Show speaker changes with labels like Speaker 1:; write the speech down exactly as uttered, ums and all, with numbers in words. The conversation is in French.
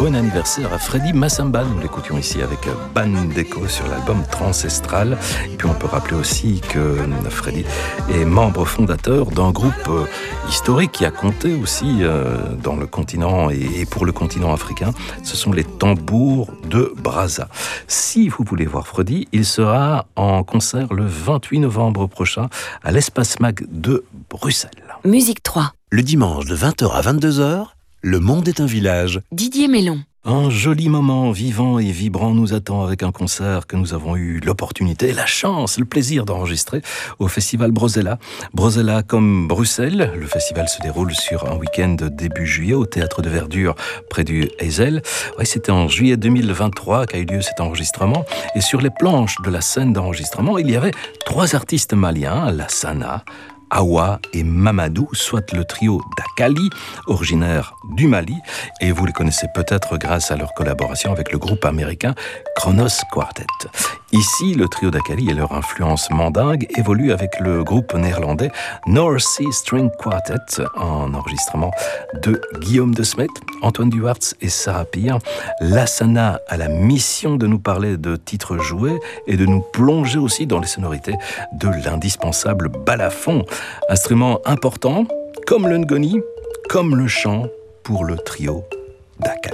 Speaker 1: bon anniversaire à Freddy Massamba. Nous l'écoutions ici avec Bandeco sur l'album Transestral. Et puis on peut rappeler aussi que Freddy est membre fondateur d'un groupe historique qui a compté aussi dans le continent et pour le continent africain. Ce sont les Tambours de Brazza. Si vous voulez voir Freddy, il sera en concert le vingt-huit novembre prochain à l'Espace Mag de Bruxelles.
Speaker 2: Musique trois.
Speaker 3: Le dimanche de vingt heures à vingt-deux heures, Le Monde est un village.
Speaker 2: Didier Mélon.
Speaker 1: Un joli moment vivant et vibrant nous attend avec un concert que nous avons eu l'opportunité, la chance, le plaisir d'enregistrer au Festival Brozella. Brozella comme Bruxelles, le festival se déroule sur un week-end début juillet au Théâtre de Verdure près du Heysel. Ouais, c'était en juillet deux mille vingt-trois qu'a eu lieu cet enregistrement. Et sur les planches de la scène d'enregistrement, il y avait trois artistes maliens, Lassana, Awa et Mamadou, soit le trio d'Akali, originaire du Mali, et vous les connaissez peut-être grâce à leur collaboration avec le groupe américain Kronos Quartet. Ici, le trio d'Akali et leur influence mandingue évoluent avec le groupe néerlandais North Sea String Quartet, en enregistrement de Guillaume de Smet, Antoine Duhartz et Sarah Pire. Lassana a la mission de nous parler de titres joués et de nous plonger aussi dans les sonorités de l'indispensable balafon, instrument important, comme le ngoni, comme le chant pour le trio d'Akali.